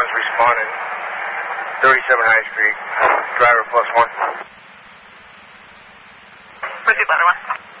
1's responding. 37 High Street. Driver +1. Proceed, ladder 1.